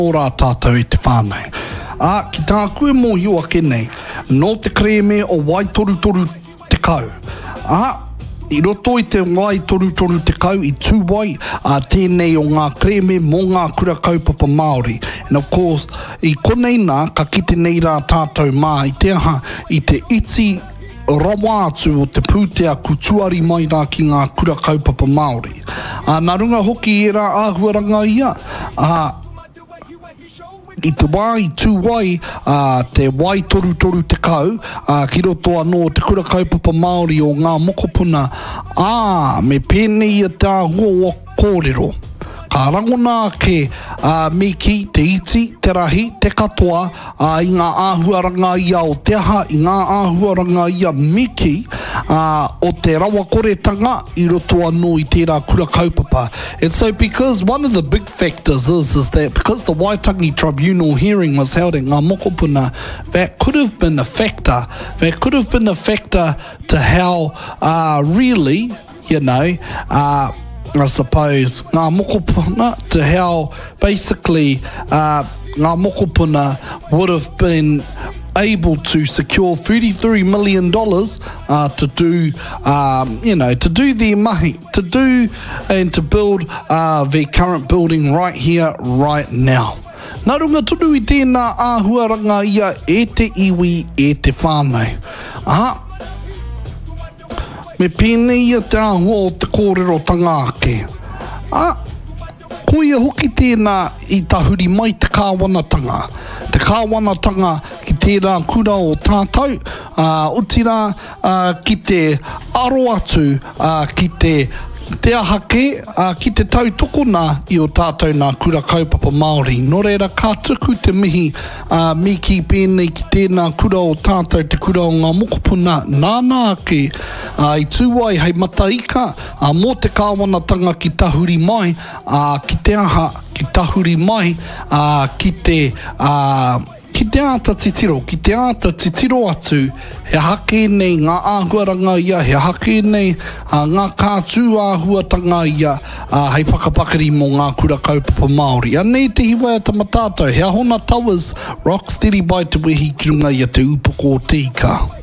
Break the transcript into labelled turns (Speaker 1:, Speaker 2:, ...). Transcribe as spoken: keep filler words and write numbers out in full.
Speaker 1: ora tātou i te whānau. A, ki tā koe mō hiua ke nei, no te kreme o wai toru toru te kau. A, i roto i te wai toru toru te kau i tūwai a tēnei o ngā kreme mō ngā kura kaupapa Māori. And of course, i konei nā, ka kite nei rā tātou mā i te aha, i te iti rawa atu o te pūtea kutuari mai rā ki ngā kura kaupapa Māori. A, nā runga hoki e rā āhuaranga ia, a, i te wā, i tū wai, uh, te wai toru toru te kau, uh, ki roto anō te kura kaupapa Māori o ngā mokopuna, ā, me pēnei a tā hua o kōrero. Ka rangona ke uh, me ki te iti, te rahi, te katoa, uh, i ngā āhuaranga ia o te aha, i ngā āhuaranga ia miki, uh, o te rawa koretanga i roto anō i tērā kura kaupapa. And so because one of the big factors is, is that because the Waitangi Tribunal hearing was held at ngā mokopuna, that could have been a factor, that could have been a factor to how uh, really, you know, uh, I suppose, ngā mokopuna, to how basically uh, ngā mokopuna would have been able to secure thirty-three million dollars uh, to do, um, you know, to do their mahi, to do and to build uh, their current building right here, right now. Nā runga tunu i tēnā āhuaranga ia e te iwi, e te whānau. Aha. Me pēnei a te āhua o te kōrero tangāke. A, koia hoki tēnā i tahuri mai te kāwanatanga. Te kāwanatanga ki tērā kura o tātou, uh, utira uh, ki te aro atu, uh, ki te te ahake, uh, ki te tautokona i o tātou nā kura kaupapa Māori. Nō reira, ka tuku te mihi uh, mi ki pēnei ki tēnā kura o tātou, te kura o ngā mokopuna, nāna ake uh, i tūwai hei mataika, uh, mō te kāwanatanga ki tahuri mai, uh, ki te aha, ki tahuri mai, uh, ki te... Uh, Ki te āta titiro, ki te āta titiro atu, he hake nei ngā āhuaranga ia, he hake nei uh, ngā kātū āhuatanga ia, uh, hei whakapakari mō ngā kura kaupapa Māori. A nei te hiwa e tamatātou, he ahona towers, rock steady by te wehi ki runga ia te upoko o tika.